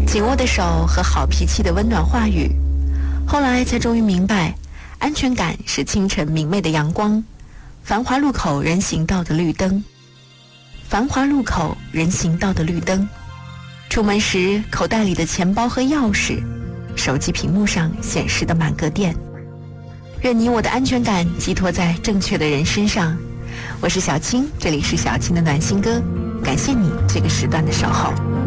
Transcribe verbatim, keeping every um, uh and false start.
紧握的手和好脾气的温暖话语，后来才终于明白，安全感是清晨明媚的阳光，繁华路口人行道的绿灯。繁华路口人行道的绿灯，出门时口袋里的钱包和钥匙，手机屏幕上显示的满个电。愿你我的安全感寄托在正确的人身上。我是小青，这里是小青的暖心歌，感谢你这个时段的守候。